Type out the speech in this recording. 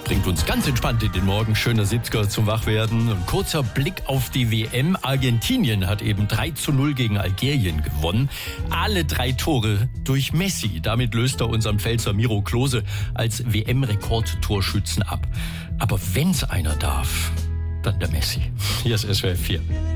bringt uns ganz entspannt in den Morgen. Schöner 70er zum Wachwerden. Ein kurzer Blick auf die WM. Argentinien hat eben 3:0 gegen Algerien gewonnen. Alle 3 Tore durch Messi. Damit löst er unseren Pfälzer Miro Klose als WM-Rekordtorschützen ab. Aber wenn's einer darf, dann der Messi. Hier ist SWR 4.